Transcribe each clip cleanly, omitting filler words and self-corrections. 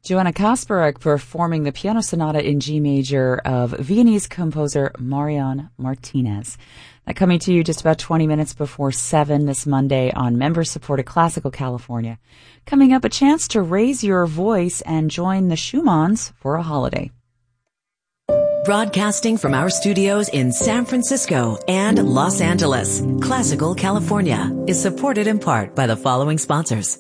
Johanna Kasparek performing the piano sonata in G major of Viennese composer Marian Martinez. That coming to you just about 20 minutes before 7 this Monday on member-supported Classical California. Coming up, a chance to raise your voice and join the Schumanns for a holiday. Broadcasting from our studios in San Francisco and Los Angeles, Classical California is supported in part by the following sponsors.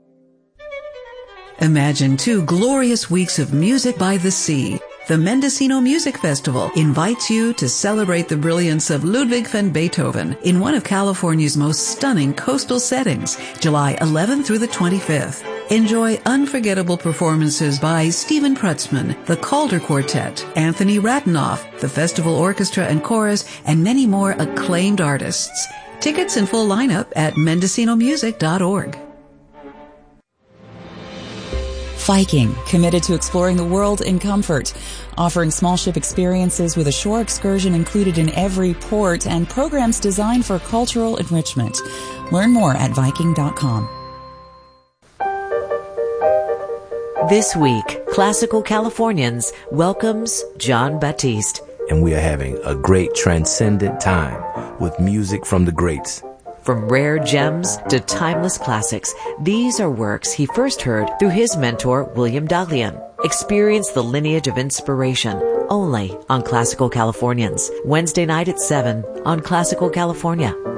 Imagine 2 glorious weeks of music by the sea. The Mendocino Music Festival invites you to celebrate the brilliance of Ludwig van Beethoven in one of California's most stunning coastal settings, July 11th through the 25th. Enjoy unforgettable performances by Stephen Prutzman, the Calder Quartet, Anthony Ratanoff, the Festival Orchestra and Chorus, and many more acclaimed artists. Tickets and full lineup at mendocinomusic.org. Viking, committed to exploring the world in comfort, offering small ship experiences with a shore excursion included in every port and programs designed for cultural enrichment. Learn more at Viking.com. This week, Classical Californians welcomes Jon Batiste. And we are having a great transcendent time with music from the greats. From rare gems to timeless classics, these are works he first heard through his mentor, William Daglian. Experience the lineage of inspiration only on Classical Californians. Wednesday night at 7 on Classical California.